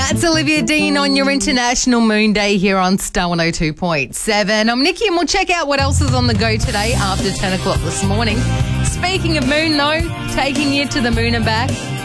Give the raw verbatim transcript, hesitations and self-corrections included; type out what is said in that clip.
That's Olivia Dean on your International Moon Day here on Star one oh two point seven. I'm Nikki and we'll check out what else is on the go today after ten o'clock this morning. Speaking of moon though, taking you to the moon and back.